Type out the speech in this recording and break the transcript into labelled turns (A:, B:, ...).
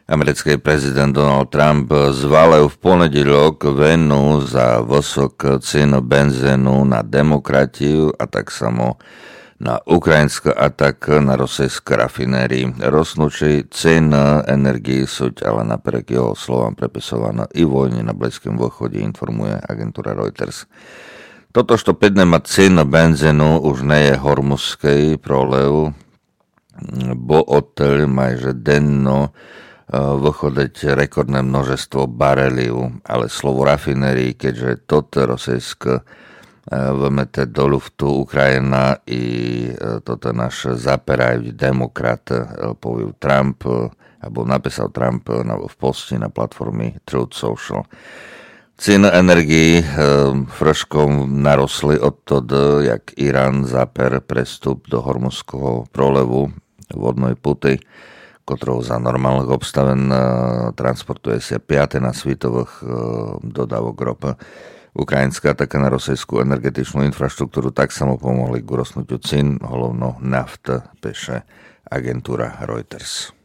A: Americký prezident Donald Trump zvalil v ponedeľok venu za vysok cien benzínu na demokratiu a tak samo na ukrajinský atak na rosijské rafinérii. Rostnúci cien energií sú ale napriek jeho slovám prepisované i vojny na Blízkom východe, informuje agentúra Reuters. Toto, što піднема cien benzínu už nie je hormuzský prolev, bo odteľ majže denno vychodeť rekordné množstvo bareliv, ale slovo rafinérii, keďže toto rosijské vymete do luftu Ukrajina i toto náš zaperajúť demokrat, povil Trump, alebo napísal Trump v posti na platformy Truth Social. Ceny energií frškom narosli odtedy, jak Irán zaper prestup do hormuzského prolevu vodnej puty, ktorou za normálnych obstaven transportuje sa 5. na svetových dodávok ropy. Ukrajinská ataka na rosijskú energetičnú infraštruktúru tak samo pomohli k rostnutiu cien, hlavno nafta, píše agentúra Reuters.